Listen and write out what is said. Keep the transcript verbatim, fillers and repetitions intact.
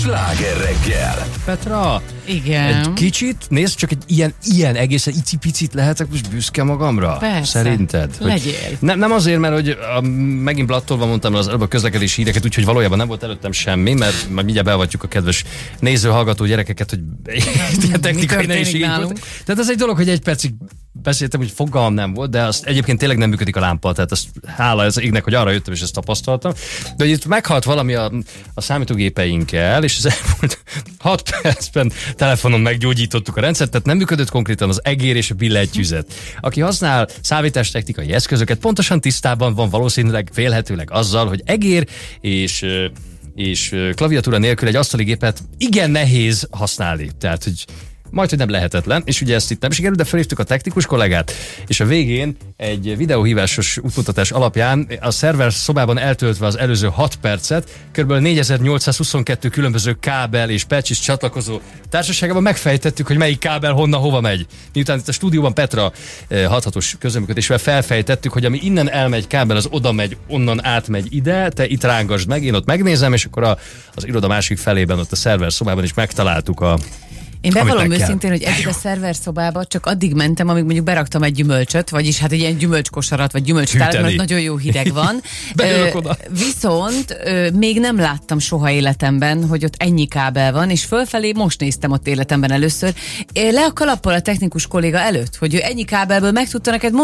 Sláger reggel. Petra, igen. egy kicsit, nézd, csak egy ilyen, ilyen egészen icipicit lehetek most büszke magamra. Persze. Szerinted? Hogy legyél. Nem, nem azért, mert hogy a, megint blattolva mondtam az előbb a közlekedési híreket, úgyhogy valójában nem volt előttem semmi, mert majd mindjárt beavatjuk a kedves néző, hallgató gyerekeket, hogy ilyen technikai nehézségek volt. Tehát ez egy dolog, hogy egy percig beszéltem, hogy fogalmam nem volt, de azt egyébként tényleg nem működik a lámpa, tehát azt hála az égnek, hogy arra jöttem és ezt tapasztaltam. De hogy itt meghalt valami a, a számítógépeinkkel, és az elmúlt hat percben telefonon meggyógyítottuk a rendszert, tehát nem működött konkrétan az egér és a billentyűzet. Aki használ számítástechnikai eszközöket, pontosan tisztában van valószínűleg vélhetőleg azzal, hogy egér és és klaviatúra nélkül egy asztali gépet igen nehéz használni. Tehát, hogy majd, hogy nem lehetetlen, és ugye ezt itt nem sikerült, de felhívtuk a technikus kollégát, és a végén egy videóhívásos útmutatás alapján a szerver szobában eltöltve az előző hat percet, kb. négyezer-nyolcszázhuszonkettő különböző kábel és patch is csatlakozó társaságában megfejtettük, hogy melyik kábel honnan hova megy. Miután itt a stúdióban Petra hathatós közreműködésvel felfejtettük, hogy ami innen elmegy kábel, az oda megy, onnan átmegy ide, te itt rángasd meg, én ott megnézem, és akkor a, az iroda másik felében, ott a szerver szobában is megtaláltuk a Én bevallom őszintén, hogy eddig a szerver szobába csak addig mentem, amíg mondjuk beraktam egy gyümölcsöt, vagyis hát egy ilyen gyümölcskosarat, vagy gyümölcstálat, mert nagyon jó hideg van. ö, viszont ö, még nem láttam soha életemben, hogy ott ennyi kábel van, és fölfelé most néztem ott életemben először. Le a kalappal a technikus kolléga előtt, hogy ő ennyi kábelből meg tudta neked